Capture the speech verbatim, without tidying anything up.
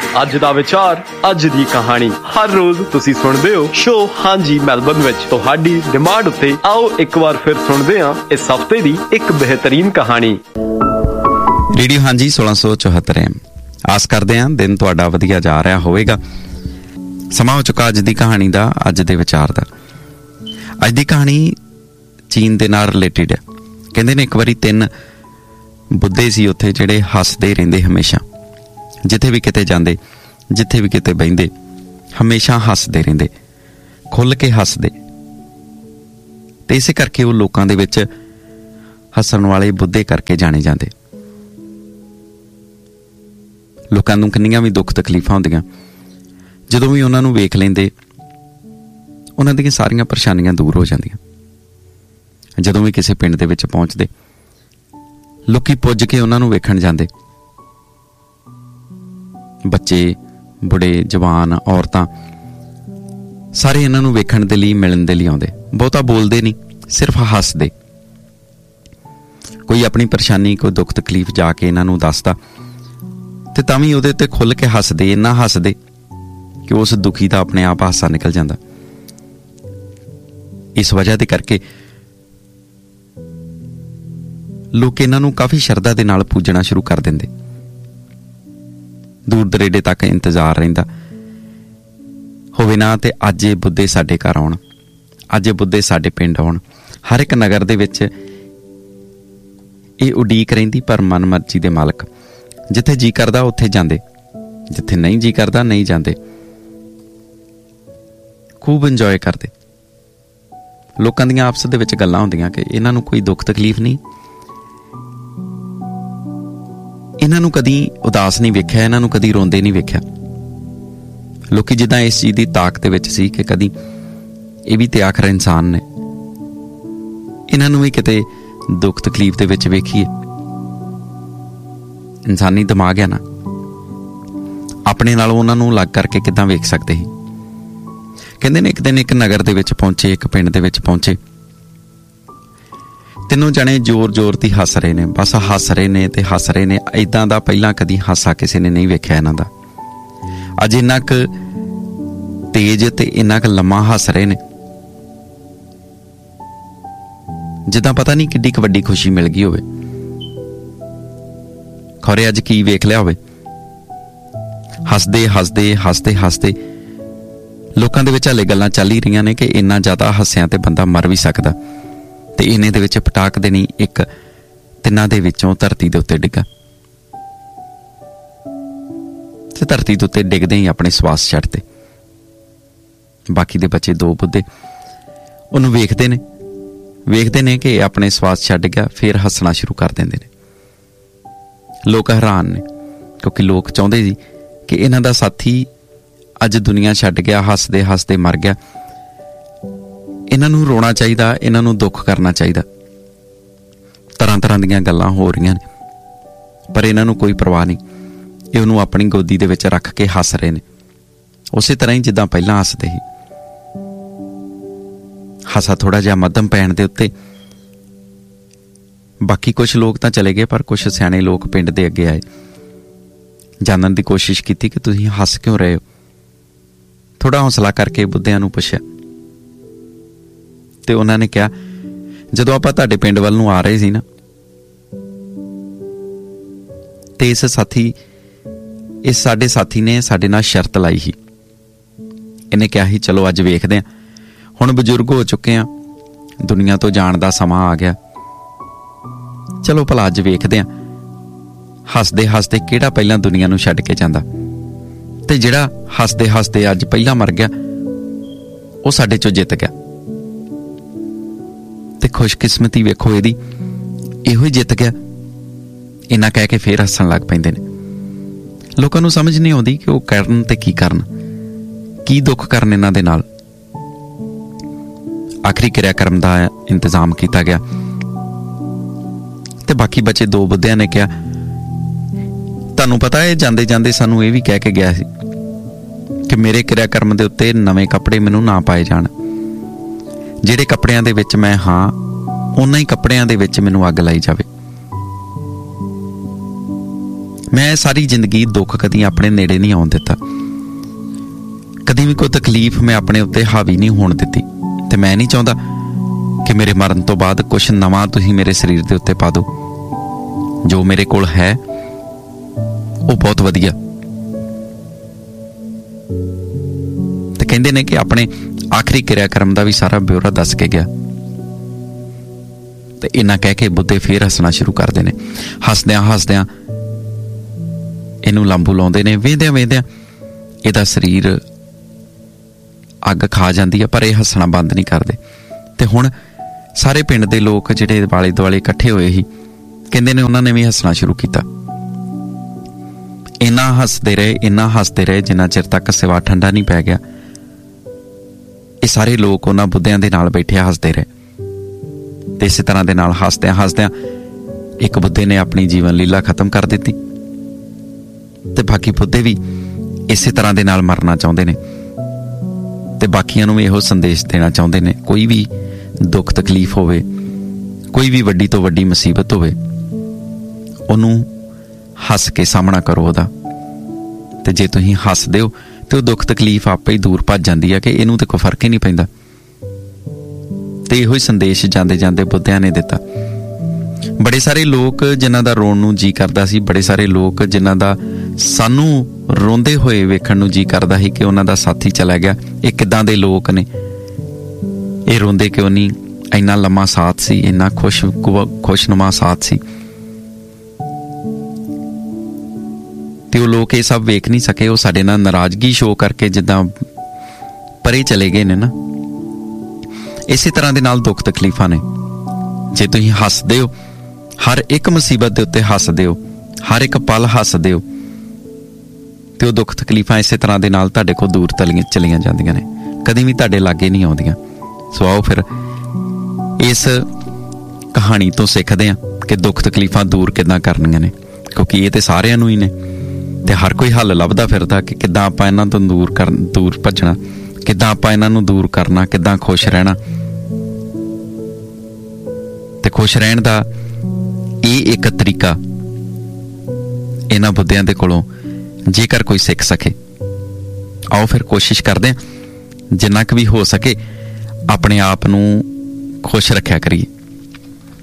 ਅੱਜ ਦਾ ਵਿਚਾਰ, ਅੱਜ ਦੀ ਕਹਾਣੀ। ਹਰ ਰੋਜ਼ ਤੁਸੀਂ ਸੁਣਦੇ ਹੋ ਸ਼ੋ ਹਾਂਜੀ ਮੈਲਬਨ ਵਿੱਚ। ਤੁਹਾਡੀ ਡਿਮਾਂਡ ਉੱਤੇ ਆਓ ਇੱਕ ਵਾਰ ਫਿਰ ਸੁਣਦੇ ਹਾਂ ਇਸ ਹਫ਼ਤੇ ਦੀ ਇੱਕ ਬਿਹਤਰੀਨ ਕਹਾਣੀ। ਰੇਡੀਓ ਹਾਂਜੀ ਸੋਲਾਂ ਸੌ ਚੌਹੱਤਰ ਐਮ। ਆਸ ਕਰਦੇ ਹਾਂ ਦਿਨ ਤੁਹਾਡਾ ਵਧੀਆ ਜਾ ਰਿਹਾ ਹੋਵੇਗਾ। ਸਮਾਂ ਹੋ ਚੁੱਕਾ ਅੱਜ ਦੀ ਕਹਾਣੀ ਦਾ, ਅੱਜ ਦੇ ਵਿਚਾਰ ਦਾ। ਅੱਜ ਦੀ ਕਹਾਣੀ ਚੀਨ ਦੇ ਨਾਲ ਰਿਲੇਟਿਡ ਹੈ। ਕਹਿੰਦੇ ਨੇ ਇੱਕ ਵਾਰੀ ਤਿੰਨ ਬੁੱਧੇ ਸੀ ਉੱਥੇ, ਜਿਹੜੇ ਹੱਸਦੇ ਰਹਿੰਦੇ ਹਮੇਸ਼ਾ। ਜਿੱਥੇ ਵੀ ਕਿਤੇ ਜਾਂਦੇ, ਜਿੱਥੇ ਵੀ ਕਿਤੇ ਬਹਿੰਦੇ, ਹਮੇਸ਼ਾ ਹੱਸਦੇ ਰਹਿੰਦੇ, ਖੁੱਲ੍ਹ ਕੇ ਹੱਸਦੇ। ਤੇ ਇਸੇ ਕਰਕੇ ਉਹ ਲੋਕਾਂ ਦੇ ਵਿੱਚ ਹੱਸਣ ਵਾਲੇ ਬੁੱਧੇ ਕਰਕੇ ਜਾਣੇ ਜਾਂਦੇ। ਲੋਕਾਂ ਨੂੰ ਕਿੰਨੀਆਂ ਵੀ ਦੁੱਖ ਤਕਲੀਫਾਂ ਹੁੰਦੀਆਂ, ਜਦੋਂ ਵੀ ਉਹਨਾਂ ਨੂੰ ਵੇਖ ਲੈਂਦੇ, ਉਹਨਾਂ ਦੀਆਂ ਸਾਰੀਆਂ ਪਰੇਸ਼ਾਨੀਆਂ ਦੂਰ ਹੋ ਜਾਂਦੀਆਂ। ਜਦੋਂ ਵੀ ਕਿਸੇ ਪਿੰਡ ਦੇ ਵਿੱਚ ਪਹੁੰਚਦੇ, ਲੋਕੀ ਪੁੱਜ ਕੇ ਉਹਨਾਂ ਨੂੰ ਵੇਖਣ ਜਾਂਦੇ। ਬੱਚੇ, ਬੁੜੇ, ਜਵਾਨ, ਔਰਤਾਂ, ਸਾਰੇ ਇਹਨਾਂ ਨੂੰ ਵੇਖਣ ਦੇ ਲਈ, ਮਿਲਣ ਦੇ ਲਈ ਆਉਂਦੇ। ਬਹੁਤਾ ਬੋਲਦੇ ਨਹੀਂ, ਸਿਰਫ ਹੱਸਦੇ। ਕੋਈ ਆਪਣੀ ਪਰੇਸ਼ਾਨੀ, ਕੋਈ ਦੁੱਖ ਤਕਲੀਫ ਜਾ ਕੇ ਇਹਨਾਂ ਨੂੰ ਦੱਸਦਾ, ਤੇ ਤਾਂ ਵੀ ਉਹਦੇ ਉੱਤੇ ਖੁੱਲ੍ਹ ਕੇ ਹੱਸਦੇ। ਇੰਨਾ ਹੱਸਦੇ ਕਿ ਉਸ ਦੁਖੀ ਦਾ ਆਪਣੇ ਆਪ ਹਾਸਾ ਨਿਕਲ ਜਾਂਦਾ। ਇਸ ਵਜ੍ਹਾ ਦੇ ਕਰਕੇ ਲੋਕ ਇਹਨਾਂ ਨੂੰ ਕਾਫੀ ਸ਼ਰਧਾ ਦੇ ਨਾਲ ਪੂਜਣਾ ਸ਼ੁਰੂ ਕਰ ਦਿੰਦੇ। ਦੂਰ ਦਰੇਡੇ ਤੱਕ ਇੰਤਜ਼ਾਰ ਰਹਿੰਦਾ ਹੋਵੇ ਨਾ ਤੇ ਅੱਜ ਇਹ ਬੁੱਧੇ ਸਾਡੇ ਘਰ ਆਉਣ, ਅੱਜ ਇਹ ਬੁੱਧੇ ਸਾਡੇ ਪਿੰਡ ਆਉਣ। ਹਰ ਇੱਕ ਨਗਰ ਦੇ ਵਿੱਚ ਇਹ ਉਡੀਕ ਰਹਿੰਦੀ। ਪਰ ਮਨ ਮਰਜ਼ੀ ਦੇ ਮਾਲਕ ਜਿੱਥੇ ਜੀਅ ਕਰਦਾ ਉੱਥੇ ਜਾਂਦੇ, ਜਿੱਥੇ ਨਹੀਂ ਜੀਅ ਕਰਦਾ ਨਹੀਂ ਜਾਂਦੇ। ਖੂਬ ਇੰਜੋਏ ਕਰਦੇ। ਲੋਕਾਂ ਦੀਆਂ ਆਪਸ ਦੇ ਵਿੱਚ ਗੱਲਾਂ ਹੁੰਦੀਆਂ ਕਿ ਇਹਨਾਂ ਨੂੰ ਕੋਈ ਦੁੱਖ ਤਕਲੀਫ ਨਹੀਂ, ਇਹਨਾਂ ਨੂੰ ਕਦੀ ਉਦਾਸ ਨਹੀਂ ਵੇਖਿਆ, ਇਹਨਾਂ ਨੂੰ ਕਦੀ ਰੋਂਦੇ ਨਹੀਂ ਵੇਖਿਆ। ਲੋਕੀ ਜਿੱਦਾਂ ਇਸ ਚੀਜ਼ ਦੀ ਤਾਕ ਦੇ ਵਿੱਚ ਸੀ ਕਿ ਕਦੀ ਇਹ ਵੀ ਤੇ ਆਖਰ ਇਨਸਾਨ ਨੇ, ਇਹਨਾਂ ਨੂੰ ਵੀ ਕਿਤੇ ਦੁੱਖ ਤਕਲੀਫ ਦੇ ਵਿੱਚ ਵੇਖੀਏ। ਇਨਸਾਨੀ ਦਿਮਾਗ ਆ ਨਾ, ਆਪਣੇ ਨਾਲ ਉਹਨਾਂ ਨੂੰ ਅਲੱਗ ਕਰਕੇ ਕਿੱਦਾਂ ਵੇਖ ਸਕਦੇ ਸੀ। ਕਹਿੰਦੇ ਨੇ ਇੱਕ ਦਿਨ ਇੱਕ ਨਗਰ ਦੇ ਵਿੱਚ ਪਹੁੰਚੇ, ਇੱਕ ਪਿੰਡ ਦੇ ਵਿੱਚ ਪਹੁੰਚੇ। ਤਿੰਨੋਂ ਜਣੇ ਜ਼ੋਰ ਜ਼ੋਰ ਦੀ ਹੱਸ ਰਹੇ ਨੇ, ਬਸ ਹੱਸ ਰਹੇ ਨੇ ਤੇ ਹੱਸ ਰਹੇ ਨੇ। ਏਦਾਂ ਦਾ ਪਹਿਲਾਂ ਕਦੀ ਹਾਸਾ ਕਿਸੇ ਨੇ ਨਹੀਂ ਵੇਖਿਆ ਇਹਨਾਂ ਦਾ। ਅੱਜ ਇੰਨਾ ਕੁ ਤੇਜ਼ ਤੇ ਇੰਨਾ ਕੁ ਲੰਮਾ ਹੱਸ ਰਹੇ ਨੇ, ਜਿੱਦਾਂ ਪਤਾ ਨਹੀਂ ਕਿੱਡੀ ਕੁ ਵੱਡੀ ਖੁਸ਼ੀ ਮਿਲ ਗਈ ਹੋਵੇ। ਖੌਰੇ ਅੱਜ ਕੀ ਵੇਖ ਲਿਆ ਹੋਵੇ। ਹੱਸਦੇ ਹੱਸਦੇ ਹੱਸਦੇ ਹੱਸਦੇ ਲੋਕਾਂ ਦੇ ਵਿੱਚ ਹਾਲੇ ਗੱਲਾਂ ਚੱਲ ਹੀ ਰਹੀਆਂ ਨੇ ਕਿ ਇੰਨਾ ਜ਼ਿਆਦਾ ਹੱਸਿਆ ਤੇ ਬੰਦਾ ਮਰ ਵੀ ਸਕਦਾ। ਤੇ ਇਹਨੇ ਦੇ ਵਿੱਚ ਪਟਾਕ ਦੇਣੀ ਇੱਕ ਤਿੰਨਾਂ ਦੇ ਵਿੱਚੋਂ ਧਰਤੀ ਦੇ ਉੱਤੇ ਡਿੱਗਾ। ਤੇ ਧਰਤੀ ਦੇ ਉੱਤੇ ਡਿੱਗਦੇ ਹੀ ਆਪਣੇ ਸਵਾਸ ਛੱਡਦੇ। ਬਾਕੀ ਦੇ ਬੱਚੇ ਦੋ ਬੁੱਧੇ ਉਹਨੂੰ ਵੇਖਦੇ ਨੇ, ਵੇਖਦੇ ਨੇ ਕਿ ਆਪਣੇ ਸਵਾਸ ਛੱਡ ਗਿਆ, ਫਿਰ ਹੱਸਣਾ ਸ਼ੁਰੂ ਕਰ ਦਿੰਦੇ ਨੇ। ਲੋਕ ਹੈਰਾਨ ਨੇ, ਕਿਉਂਕਿ ਲੋਕ ਚਾਹੁੰਦੇ ਸੀ ਕਿ ਇਹਨਾਂ ਦਾ ਸਾਥੀ ਅੱਜ ਦੁਨੀਆ ਛੱਡ ਗਿਆ, ਹੱਸਦੇ ਹੱਸਦੇ ਮਰ ਗਿਆ। ਇਹਨਾਂ ਨੂੰ ਰੋਣਾ ਚਾਹੀਦਾ, ਇਹਨਾਂ ਨੂੰ ਦੁੱਖ ਕਰਨਾ ਚਾਹੀਦਾ। ਤਰ੍ਹਾਂ ਤਰ੍ਹਾਂ ਦੀਆਂ ਗੱਲਾਂ ਹੋ ਰਹੀਆਂ ਨੇ, ਪਰ ਇਹਨਾਂ ਨੂੰ ਕੋਈ ਪਰਵਾਹ ਨਹੀਂ। ਇਹ ਉਹਨੂੰ ਆਪਣੀ ਗੋਦੀ ਦੇ ਵਿੱਚ ਰੱਖ ਕੇ ਹੱਸ ਰਹੇ ਨੇ, ਉਸੇ ਤਰ੍ਹਾਂ ਹੀ ਜਿੱਦਾਂ ਪਹਿਲਾਂ ਹੱਸਦੇ ਸੀ। ਹਾਸਾ ਥੋੜ੍ਹਾ ਜਿਹਾ ਮੱਧਮ ਪੈਣ ਦੇ ਉੱਤੇ ਬਾਕੀ ਕੁਛ ਲੋਕ ਤਾਂ ਚਲੇ ਗਏ, ਪਰ ਕੁਛ ਸਿਆਣੇ ਲੋਕ ਪਿੰਡ ਦੇ ਅੱਗੇ ਆਏ। ਜਾਣਨ ਦੀ ਕੋਸ਼ਿਸ਼ ਕੀਤੀ ਕਿ ਤੁਸੀਂ ਹੱਸ ਕਿਉਂ ਰਹੇ ਹੋ। ਥੋੜ੍ਹਾ ਹੌਸਲਾ ਕਰਕੇ ਬੁੱਧਿਆਂ ਨੂੰ ਪੁੱਛਿਆ ਤੇ ਉਹਨਾਂ ਨੇ ਕਿਹਾ, ਜਦੋਂ ਆਪਾਂ ਤੁਹਾਡੇ ਪਿੰਡ ਵੱਲ ਨੂੰ ਆ ਰਹੇ ਸੀ ਨਾ, ਤੇ ਇਸ ਸਾਥੀ ਇਸ ਸਾਡੇ ਸਾਥੀ ਨੇ ਸਾਡੇ ਨਾਲ ਸ਼ਰਤ ਲਾਈ ਸੀ। ਇਹਨੇ ਕਿਹਾ ਸੀ ਚਲੋ ਅੱਜ ਵੇਖਦੇ ਹਾਂ, ਹੁਣ ਬਜ਼ੁਰਗ ਹੋ ਚੁੱਕੇ ਹਾਂ, ਦੁਨੀਆ ਤੋਂ ਜਾਣ ਦਾ ਸਮਾਂ ਆ ਗਿਆ, ਚਲੋ ਭਲਾ ਅੱਜ ਵੇਖਦੇ ਹਾਂ ਹੱਸਦੇ ਹੱਸਦੇ ਕਿਹੜਾ ਪਹਿਲਾਂ ਦੁਨੀਆ ਨੂੰ ਛੱਡ ਕੇ ਜਾਂਦਾ। ਤੇ ਜਿਹੜਾ ਹੱਸਦੇ ਹੱਸਦੇ ਅੱਜ ਪਹਿਲਾਂ ਮਰ ਗਿਆ, ਉਹ ਸਾਡੇ ਚੋਂ ਜਿੱਤ ਗਿਆ। ਤੇ ਖੁਸ਼ਕਿਸਮਤੀ ਵੇਖੋ ਇਹਦੀ, ਇਹੋ ਹੀ ਜਿੱਤ ਗਿਆ। ਇਹਨਾਂ ਕਹਿ ਕੇ ਫੇਰ ਹੱਸਣ ਲੱਗ ਪੈਂਦੇ ਨੇ। ਲੋਕਾਂ ਨੂੰ ਸਮਝ ਨਹੀਂ ਆਉਂਦੀ ਕਿ ਉਹ ਕਰਨ ਤੇ ਕੀ ਕਰਨ, ਕੀ ਦੁੱਖ ਕਰਨ ਇਹਨਾਂ ਦੇ ਨਾਲ। ਆਖਰੀ ਕਿਰਿਆ ਕਰਮ ਦਾ ਇੰਤਜ਼ਾਮ ਕੀਤਾ ਗਿਆ ਤੇ ਬਾਕੀ ਬੱਚੇ ਦੋ ਬੁੱਧਿਆਂ ਨੇ ਕਿਹਾ, ਤੁਹਾਨੂੰ ਪਤਾ ਹੈ ਜਾਂਦੇ ਜਾਂਦੇ ਸਾਨੂੰ ਇਹ ਵੀ ਕਹਿ ਕੇ ਗਿਆ ਸੀ ਕਿ ਮੇਰੇ ਕਿਰਿਆ ਕਰਮ ਦੇ ਉੱਤੇ ਨਵੇਂ ਕੱਪੜੇ ਮੈਨੂੰ ਨਾ ਪਾਏ ਜਾਣ। ਜਿਹੜੇ ਕੱਪੜਿਆਂ ਦੇ ਵਿੱਚ ਮੈਂ ਹਾਂ, ਉਹਨਾਂ ਹੀ ਕੱਪੜਿਆਂ ਦੇ ਵਿੱਚ ਮੈਨੂੰ ਅੱਗ ਲਾਈ ਜਾਵੇ। ਮੈਂ ਸਾਰੀ ਜ਼ਿੰਦਗੀ ਦੁੱਖ ਕਦੀ ਆਪਣੇ ਨੇੜੇ ਨਹੀਂ ਆਉਣ ਦਿੱਤਾ, ਕਦੀ ਵੀ ਕੋਈ ਤਕਲੀਫ ਮੈਂ ਆਪਣੇ ਉੱਤੇ ਹਾਵੀ ਨਹੀਂ ਹੋਣ ਦਿੱਤੀ, ਤੇ ਮੈਂ ਨਹੀਂ ਚਾਹੁੰਦਾ ਕਿ ਮੇਰੇ ਮਰਨ ਤੋਂ ਬਾਅਦ ਕੁਛ ਨਵਾਂ ਤੁਸੀਂ ਮੇਰੇ ਸਰੀਰ ਦੇ ਉੱਤੇ ਪਾ ਦਿਓ। ਜੋ ਮੇਰੇ ਕੋਲ ਹੈ ਉਹ ਬਹੁਤ ਵਧੀਆ। ਤੇ ਕਹਿੰਦੇ ਨੇ ਕਿ ਆਪਣੇ ਆਖਰੀ ਕਿਰਿਆ ਕਰਮ ਦਾ ਵੀ ਸਾਰਾ ਬਿਊਰਾ ਦੱਸ ਕੇ ਗਿਆ। ਤੇ ਇੰਨਾ ਕਹਿ ਕੇ ਬੁੱਧੇ ਫੇਰ ਹੱਸਣਾ ਸ਼ੁਰੂ ਕਰਦੇ ਨੇ। ਹੱਸਦਿਆਂ ਹੱਸਦਿਆਂ ਇਹਨੂੰ ਲਾਂਬੂ ਲਾਉਂਦੇ ਨੇ। ਵੇਂਦਿਆਂ ਵੇਂਦਿਆਂ ਇਹਦਾ ਸਰੀਰ ਅੱਗ ਖਾ ਜਾਂਦੀ ਆ, ਪਰ ਇਹ ਹੱਸਣਾ ਬੰਦ ਨਹੀਂ ਕਰਦੇ। ਤੇ ਹੁਣ ਸਾਰੇ ਪਿੰਡ ਦੇ ਲੋਕ ਜਿਹੜੇ ਵਾਲੇ ਦੁਆਲੇ ਇਕੱਠੇ ਹੋਏ ਸੀ, ਕਹਿੰਦੇ ਨੇ ਉਹਨਾਂ ਨੇ ਵੀ ਹੱਸਣਾ ਸ਼ੁਰੂ ਕੀਤਾ। ਇੰਨਾ ਹੱਸਦੇ ਰਹੇ ਇੰਨਾ ਹੱਸਦੇ ਰਹੇ ਜਿੰਨਾ ਚਿਰ ਤੱਕ ਸਿਵਾ ਠੰਡਾ ਨਹੀਂ ਪੈ ਗਿਆ। ਇਹ ਸਾਰੇ ਲੋਕ ਉਹਨਾਂ ਬੁੱਧਿਆਂ ਦੇ ਨਾਲ ਬੈਠੇ ਹੱਸਦੇ ਰਹੇ। ਤੇ ਇਸੇ ਤਰ੍ਹਾਂ ਦੇ ਨਾਲ ਹੱਸਦਿਆਂ ਹੱਸਦਿਆਂ ਇੱਕ ਬੁੱਧੇ ਨੇ ਆਪਣੀ ਜੀਵਨ ਲੀਲਾ ਖਤਮ ਕਰ ਦਿੱਤੀ, ਤੇ ਬਾਕੀ ਬੁੱਧੇ ਵੀ ਇਸੇ ਤਰ੍ਹਾਂ ਦੇ ਨਾਲ ਮਰਨਾ ਚਾਹੁੰਦੇ ਨੇ, ਤੇ ਬਾਕੀਆਂ ਨੂੰ ਇਹੋ ਸੰਦੇਸ਼ ਦੇਣਾ ਚਾਹੁੰਦੇ ਨੇ, ਕੋਈ ਵੀ ਦੁੱਖ ਤਕਲੀਫ ਹੋਵੇ, ਕੋਈ ਵੀ ਵੱਡੀ ਤੋਂ ਵੱਡੀ ਮੁਸੀਬਤ ਹੋਵੇ, ਉਹਨੂੰ ਹੱਸ ਕੇ ਸਾਹਮਣਾ ਕਰੋ ਉਹਦਾ। ਤੇ ਜੇ ਤੁਸੀਂ ਹੱਸਦੇ ਹੋ ਤੇ ਉਹ ਦੁੱਖ ਤਕਲੀਫ ਆਪੇ ਹੀ ਦੂਰ ਭੱਜ ਜਾਂਦੀ ਆ, ਕਿ ਇਹਨੂੰ ਤੇ ਕੋਈ ਫਰਕ ਹੀ ਨਹੀਂ ਪੈਂਦਾ। ਤੇ ਇਹੋ ਹੀ ਸੰਦੇਸ਼ ਜਾਂਦੇ ਜਾਂਦੇ ਬੁੱਧਿਆਂ ਨੇ ਦਿੱਤਾ। ਬੜੇ ਸਾਰੇ ਲੋਕ ਜਿਨ੍ਹਾਂ ਦਾ ਰੋਣ ਨੂੰ ਜੀ ਕਰਦਾ ਸੀ, ਬੜੇ ਸਾਰੇ ਲੋਕ ਜਿਨ੍ਹਾਂ ਦਾ ਸਾਨੂੰ ਰੋਂਦੇ ਹੋਏ ਵੇਖਣ ਨੂੰ ਜੀ ਕਰਦਾ ਸੀ ਕਿ ਉਹਨਾਂ ਦਾ ਸਾਥੀ ਚਲਾ ਗਿਆ। ਇਹ ਕਿੱਦਾਂ ਦੇ ਲੋਕ ਨੇ, ਇਹ ਰੋਂਦੇ ਕਿਉਂ ਨਹੀਂ? ਇੰਨਾ ਲੰਮਾ ਸਾਥ ਸੀ, ਇੰਨਾ ਖੁਸ਼ ਖੁਸ਼ਨੁਮਾ ਸਾਥ ਸੀ। ਤੇ ਉਹ ਲੋਕ ਇਹ ਸਭ ਵੇਖ ਨਹੀਂ ਸਕੇ। ਉਹ ਸਾਡੇ ਨਾਲ ਨਾਰਾਜ਼ਗੀ ਸ਼ੋਅ ਕਰਕੇ ਜਿੱਦਾਂ ਪਰੇ ਚਲੇ ਗਏ ਨੇ ਨਾ, ਇਸੇ ਤਰ੍ਹਾਂ ਦੇ ਨਾਲ ਦੁੱਖ ਤਕਲੀਫਾਂ ਨੇ। ਜੇ ਤੁਸੀਂ ਹੱਸਦੇ ਹੋ, ਹਰ ਇੱਕ ਮੁਸੀਬਤ ਦੇ ਉੱਤੇ ਹੱਸਦੇ ਹੋ, ਹਰ ਇੱਕ ਪਲ ਹੱਸਦੇ ਹੋ, ਤੇ ਉਹ ਦੁੱਖ ਤਕਲੀਫਾਂ ਇਸੇ ਤਰ੍ਹਾਂ ਦੇ ਨਾਲ ਤੁਹਾਡੇ ਕੋਲ ਦੂਰ ਤਲੀਆਂ ਚਲੀਆਂ ਜਾਂਦੀਆਂ ਨੇ, ਕਦੀ ਵੀ ਤੁਹਾਡੇ ਲਾਗੇ ਨਹੀਂ ਆਉਂਦੀਆਂ। ਸੋ ਆਓ ਫਿਰ ਇਸ ਕਹਾਣੀ ਤੋਂ ਸਿੱਖਦੇ ਹਾਂ ਕਿ ਦੁੱਖ ਤਕਲੀਫਾਂ ਦੂਰ ਕਿੱਦਾਂ ਕਰਨੀਆਂ ਨੇ, ਕਿਉਂਕਿ ਇਹ ਤੇ ਸਾਰਿਆਂ ਨੂੰ ਹੀ ਨੇ, ਤੇ ਹਰ ਕੋਈ ਹੱਲ ਲੱਭਦਾ ਫਿਰਦਾ ਕਿ ਕਿੱਦਾਂ ਆਪਾਂ ਇਹਨਾਂ ਤੋਂ ਦੂਰ ਕਰ ਦੂਰ ਭੱਜਣਾ, ਕਿੱਦਾਂ ਆਪਾਂ ਇਹਨਾਂ ਨੂੰ ਦੂਰ ਕਰਨਾ, ਕਿੱਦਾਂ ਖੁਸ਼ ਰਹਿਣਾ। ਤੇ ਖੁਸ਼ ਰਹਿਣ ਦਾ ਇਹ ਇੱਕ ਤਰੀਕਾ ਇਹਨਾਂ ਬੁੱਧਿਆਂ ਦੇ ਕੋਲੋਂ ਜੇਕਰ ਕੋਈ ਸਿੱਖ ਸਕੇ, ਆਓ ਫਿਰ ਕੋਸ਼ਿਸ਼ ਕਰਦੇ ਹਾਂ ਜਿੰਨਾ ਕੁ ਵੀ ਹੋ ਸਕੇ ਆਪਣੇ ਆਪ ਨੂੰ ਖੁਸ਼ ਰੱਖਿਆ ਕਰੀਏ।